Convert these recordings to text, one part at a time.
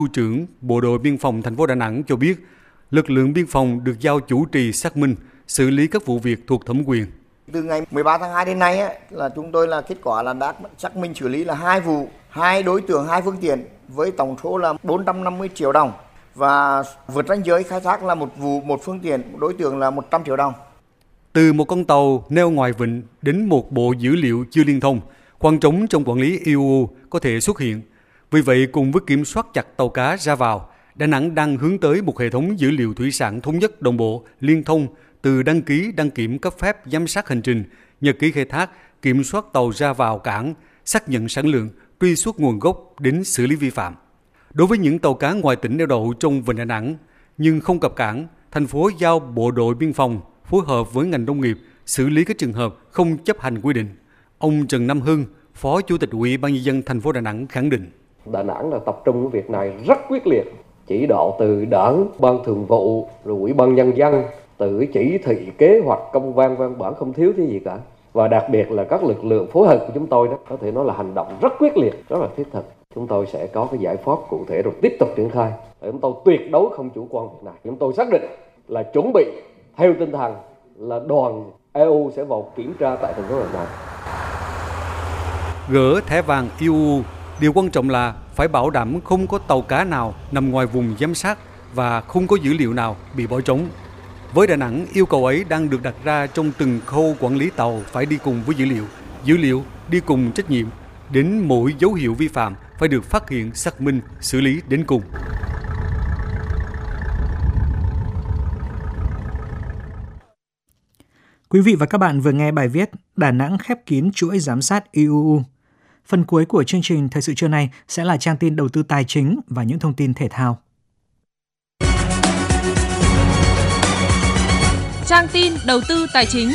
Thủ trưởng Bộ đội Biên phòng thành phố Đà Nẵng cho biết, lực lượng biên phòng được giao chủ trì xác minh, xử lý các vụ việc thuộc thẩm quyền. Từ ngày 13 tháng 2 đến nay là chúng tôi kết quả là đã xác minh xử lý là 2 vụ, 2 đối tượng, 2 phương tiện với tổng số là 450 triệu đồng và vượt ranh giới khai thác là một vụ, một phương tiện, một đối tượng là 100 triệu đồng. Từ một con tàu neo ngoài vịnh đến một bộ dữ liệu chưa liên thông, khoảng trống trong quản lý IUU có thể xuất hiện. Vì vậy, cùng với kiểm soát chặt tàu cá ra vào, Đà Nẵng đang hướng tới một hệ thống dữ liệu thủy sản thống nhất, đồng bộ, liên thông từ đăng ký, đăng kiểm, cấp phép, giám sát hành trình, nhật ký khai thác, kiểm soát tàu ra vào cảng, xác nhận sản lượng, truy xuất nguồn gốc đến xử lý vi phạm. Đối với những tàu cá ngoài tỉnh neo đậu trong vịnh Đà Nẵng nhưng không cập cảng, thành phố giao Bộ đội Biên phòng phối hợp với ngành nông nghiệp xử lý các trường hợp không chấp hành quy định. Ông Trần Nam Hưng, Phó Chủ tịch Ủy ban Nhân dân thành phố Đà Nẵng khẳng định. Đà Nẵng là tập trung cái việc này rất quyết liệt, chỉ đạo từ Đảng, Ban Thường vụ, rồi Ủy ban Nhân dân, từ chỉ thị, kế hoạch, công văn, văn bản không thiếu cái gì cả. Và đặc biệt là các lực lượng phối hợp của chúng tôi đó, có thể nói là hành động rất quyết liệt, rất là thiết thực. Chúng tôi sẽ có cái giải pháp cụ thể rồi tiếp tục triển khai. Chúng tôi tuyệt đối không chủ quan việc này. Chúng tôi xác định là chuẩn bị theo tinh thần là đoàn EU sẽ vào kiểm tra tại thành phố Đà Nẵng. Gỡ thẻ vàng IUU, điều quan trọng là phải bảo đảm không có tàu cá nào nằm ngoài vùng giám sát và không có dữ liệu nào bị bỏ trống. Với Đà Nẵng, yêu cầu ấy đang được đặt ra trong từng khâu quản lý tàu phải đi cùng với dữ liệu đi cùng trách nhiệm. Đến mỗi dấu hiệu vi phạm phải được phát hiện, xác minh, xử lý đến cùng. Quý vị và các bạn vừa nghe bài viết Đà Nẵng khép kín chuỗi giám sát IUU. Phần cuối của chương trình Thời sự trưa nay sẽ là trang tin đầu tư tài chính và những thông tin thể thao. Trang tin đầu tư tài chính.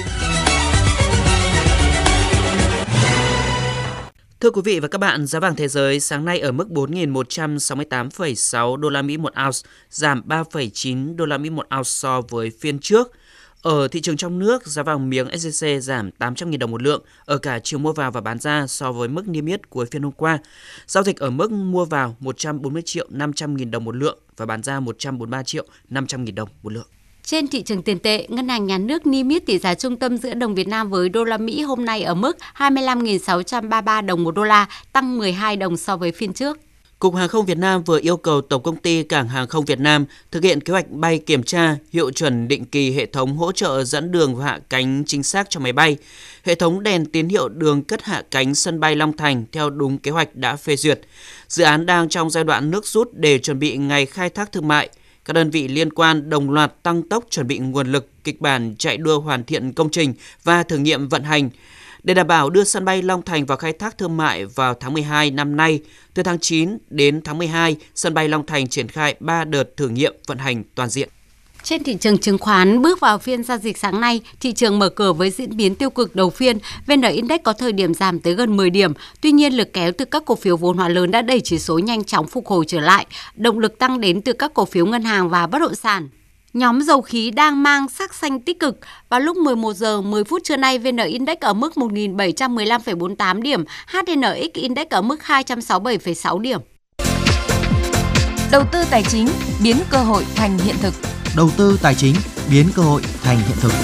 Thưa quý vị và các bạn, giá vàng thế giới sáng nay ở mức 4.168,6 đô la Mỹ một ounce, giảm 3,9 đô la Mỹ một ounce so với phiên trước. Ở thị trường trong nước, giá vàng miếng SJC giảm 800.000 đồng một lượng ở cả chiều mua vào và bán ra so với mức niêm yết cuối phiên hôm qua. Giao dịch ở mức mua vào 140.500.000 đồng một lượng và bán ra 143.500.000 đồng một lượng. Trên thị trường tiền tệ, Ngân hàng Nhà nước niêm yết tỷ giá trung tâm giữa đồng Việt Nam với đô la Mỹ hôm nay ở mức 25.633 đồng một đô la, tăng 12 đồng so với phiên trước. Cục Hàng không Việt Nam vừa yêu cầu Tổng công ty Cảng hàng không Việt Nam thực hiện kế hoạch bay kiểm tra, hiệu chuẩn định kỳ hệ thống hỗ trợ dẫn đường và hạ cánh chính xác cho máy bay, hệ thống đèn tín hiệu đường cất hạ cánh sân bay Long Thành theo đúng kế hoạch đã phê duyệt. Dự án đang trong giai đoạn nước rút để chuẩn bị ngày khai thác thương mại. Các đơn vị liên quan đồng loạt tăng tốc chuẩn bị nguồn lực, kịch bản chạy đua hoàn thiện công trình và thử nghiệm vận hành. Để đảm bảo đưa sân bay Long Thành vào khai thác thương mại vào tháng 12 năm nay, từ tháng 9 đến tháng 12, sân bay Long Thành triển khai 3 đợt thử nghiệm vận hành toàn diện. Trên thị trường chứng khoán, bước vào phiên giao dịch sáng nay, thị trường mở cửa với diễn biến tiêu cực đầu phiên. VN Index có thời điểm giảm tới gần 10 điểm. Tuy nhiên, lực kéo từ các cổ phiếu vốn hóa lớn đã đẩy chỉ số nhanh chóng phục hồi trở lại. Động lực tăng đến từ các cổ phiếu ngân hàng và bất động sản. Nhóm dầu khí đang mang sắc xanh tích cực. Vào lúc 11 giờ 10 phút trưa nay, VN Index ở mức 1.715,48 điểm, HNX Index ở mức 267,6 điểm. Đầu tư tài chính biến cơ hội thành hiện thực. Đầu tư tài chính biến cơ hội thành hiện thực.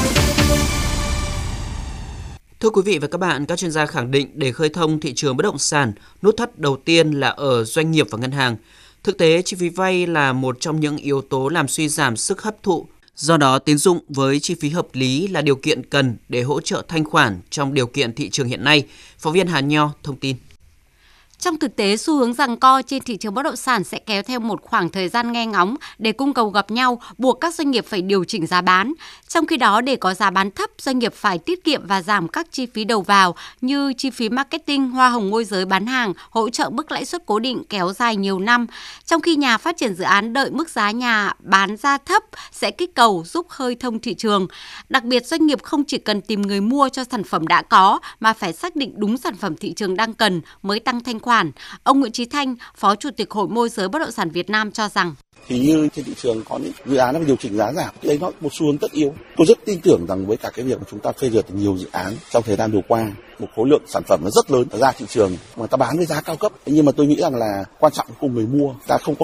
Thưa quý vị và các bạn, các chuyên gia khẳng định để khơi thông thị trường bất động sản, nút thắt đầu tiên là ở doanh nghiệp và ngân hàng. Thực tế, chi phí vay là một trong những yếu tố làm suy giảm sức hấp thụ. Do đó, tín dụng với chi phí hợp lý là điều kiện cần để hỗ trợ thanh khoản trong điều kiện thị trường hiện nay. Phóng viên Hà Nho thông tin. Trong thực tế, xu hướng giằng co trên thị trường bất động sản sẽ kéo theo một khoảng thời gian nghe ngóng để cung cầu gặp nhau, buộc các doanh nghiệp phải điều chỉnh giá bán. Trong khi đó, để có giá bán thấp, doanh nghiệp phải tiết kiệm và giảm các chi phí đầu vào như chi phí marketing, hoa hồng môi giới bán hàng, hỗ trợ mức lãi suất cố định kéo dài nhiều năm. Trong khi nhà phát triển dự án đợi mức giá nhà bán ra thấp sẽ kích cầu giúp khơi thông thị trường. Đặc biệt, doanh nghiệp không chỉ cần tìm người mua cho sản phẩm đã có mà phải xác định đúng sản phẩm thị trường đang cần mới tăng thanh khoản. Ông Nguyễn Chí Thanh, Phó Chủ tịch Hội Môi giới Bất động sản Việt Nam cho rằng thì như trên thị trường có những dự án nó điều chỉnh giá giảm, thì đấy nó một xu hướng tất yếu. Tôi rất tin tưởng rằng với cả cái việc mà chúng ta phê duyệt nhiều dự án trong thời gian vừa qua, một khối lượng sản phẩm nó rất lớn ra thị trường mà ta bán với giá cao cấp, nhưng mà tôi nghĩ rằng là quan trọng cùng người mua, ta không có